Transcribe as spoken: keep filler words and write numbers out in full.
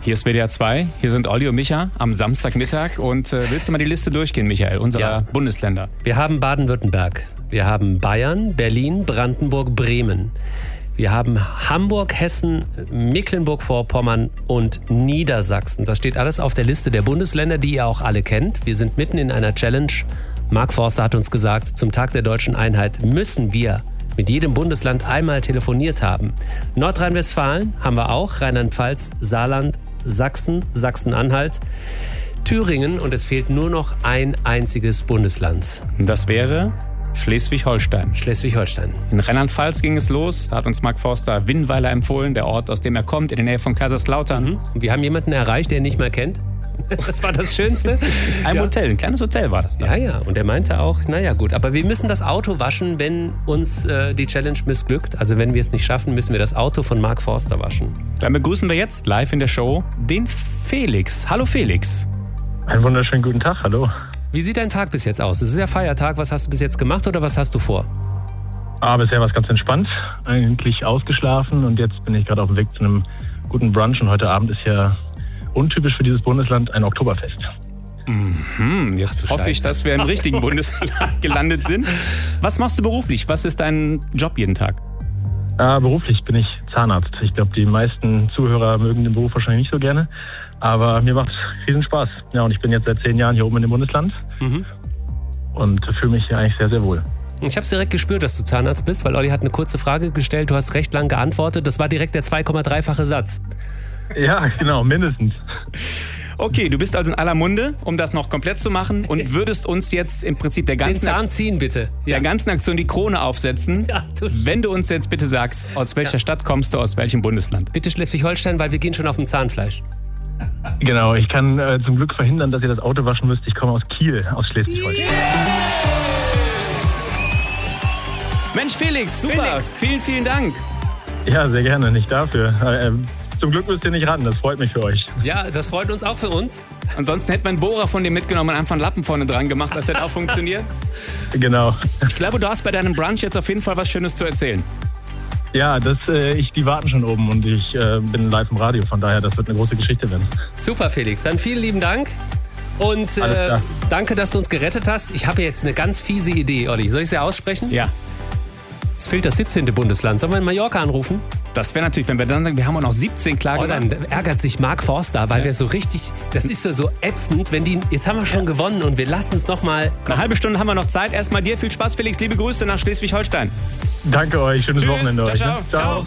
Hier ist W D R zwei, hier sind Olli und Micha am Samstagmittag. Und äh, willst du mal die Liste durchgehen, Michael, unserer Ja. Bundesländer? Wir haben Baden-Württemberg, wir haben Bayern, Berlin, Brandenburg, Bremen. Wir haben Hamburg, Hessen, Mecklenburg-Vorpommern und Niedersachsen. Das steht alles auf der Liste der Bundesländer, die ihr auch alle kennt. Wir sind mitten in einer Challenge. Mark Forster hat uns gesagt, zum Tag der deutschen Einheit müssen wir mit jedem Bundesland einmal telefoniert haben. Nordrhein-Westfalen haben wir auch, Rheinland-Pfalz, Saarland, Sachsen, Sachsen-Anhalt, Thüringen und es fehlt nur noch ein einziges Bundesland. Das wäre Schleswig-Holstein. Schleswig-Holstein. In Rheinland-Pfalz ging es los, da hat uns Mark Forster Winnweiler empfohlen, der Ort, aus dem er kommt, in der Nähe von Kaiserslautern. Mhm. Und wir haben jemanden erreicht, der ihn nicht mehr kennt. Das war das Schönste. Ein Ja. Hotel, ein kleines Hotel war das da. Ja, ja. Und er meinte auch, naja gut, aber wir müssen das Auto waschen, wenn uns äh, die Challenge missglückt. Also wenn wir es nicht schaffen, müssen wir das Auto von Mark Forster waschen. Dann begrüßen wir jetzt live in der Show den Felix. Hallo Felix. Einen wunderschönen guten Tag, hallo. Wie sieht dein Tag bis jetzt aus? Es ist ja Feiertag. Was hast du bis jetzt gemacht oder was hast du vor? Ah, bisher war es ganz entspannt, eigentlich ausgeschlafen und jetzt bin ich gerade auf dem Weg zu einem guten Brunch und heute Abend ist ja untypisch für dieses Bundesland ein Oktoberfest. Hm, jetzt hoffe ich, dass wir im richtigen Bundesland gelandet sind. Was machst du beruflich? Was ist dein Job jeden Tag? Ah, beruflich bin ich Zahnarzt. Ich glaube, die meisten Zuhörer mögen den Beruf wahrscheinlich nicht so gerne, aber mir macht es riesen Spaß. Ja, und ich bin jetzt seit zehn Jahren hier oben in dem Bundesland Mhm. und fühle mich hier eigentlich sehr, sehr wohl. Ich habe es direkt gespürt, dass du Zahnarzt bist, weil Olli hat eine kurze Frage gestellt. Du hast recht lang geantwortet. Das war direkt der zwei Komma drei-fache Satz. Ja, genau, mindestens. Okay, du bist also in aller Munde, um das noch komplett zu machen und würdest uns jetzt im Prinzip der Den ganzen, Zahn ziehen, bitte. der ganzen Aktion die Krone aufsetzen. Ja, du- Wenn du uns jetzt bitte sagst, aus welcher Ja. Stadt kommst du, aus welchem Bundesland? Bitte Schleswig-Holstein, weil wir gehen schon auf dem Zahnfleisch. Genau, ich kann äh, zum Glück verhindern, dass ihr das Auto waschen müsst. Ich komme aus Kiel, aus Schleswig-Holstein. Mensch Felix, super, Felix. vielen, vielen Dank. Ja, sehr gerne, nicht dafür. Äh, zum Glück müsst ihr nicht ran, das freut mich für euch. Ja, das freut uns auch für uns. Ansonsten hätte man einen Bohrer von dir mitgenommen und einfach einen Lappen vorne dran gemacht, das hätte auch funktioniert. Genau. Ich glaube, du hast bei deinem Brunch jetzt auf jeden Fall was Schönes zu erzählen. Ja, das, äh, ich, die warten schon oben und ich äh, bin live im Radio, von daher, das wird eine große Geschichte werden. Super, Felix. Dann vielen lieben Dank. Und Alles äh, klar. danke, dass du uns gerettet hast. Ich habe jetzt eine ganz fiese Idee, Olli. Soll ich sie aussprechen? Ja, Es fehlt das siebzehnte Bundesland. Sollen wir in Mallorca anrufen? das wäre natürlich, wenn wir dann sagen, wir haben auch noch siebzehn klar Oh, gemacht. dann ärgert sich Mark Forster, weil Ja. wir so richtig, das ist so, so ätzend, wenn die, jetzt haben wir schon gewonnen und wir lassen es nochmal. Eine halbe Stunde haben wir noch Zeit. Erstmal dir viel Spaß, Felix. Liebe Grüße nach Schleswig-Holstein. Danke euch, schönes Tschüss, Wochenende ciao, euch. ciao. Ne? Ciao.